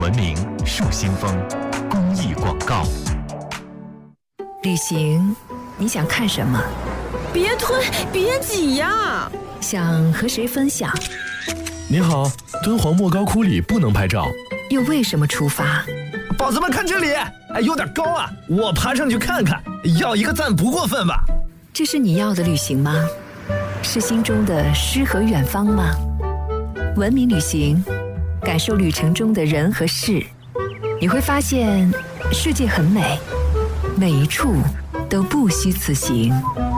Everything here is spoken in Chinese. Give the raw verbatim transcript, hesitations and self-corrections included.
文明树新风公益广告。 旅行，你想看什么？ 别推，别挤呀！ 想和谁分享？ 你好，敦煌莫高窟里不能拍照。 又为什么出发？ 宝子们看这里，哎，有点高啊，我爬上去看看，要一个赞不过分吧？ 这是你要的旅行吗？是心中的诗和远方吗？文明旅行，感受旅程中的人和事，你会发现世界很美，每一处都不虚此行。